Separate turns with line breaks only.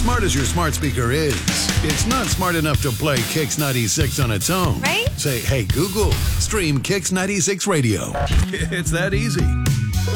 smart as your smart speaker is, it's not smart enough to play Kix 96 on its own.
Right?
Say, hey, Google, stream Kix 96 Radio. It's that easy.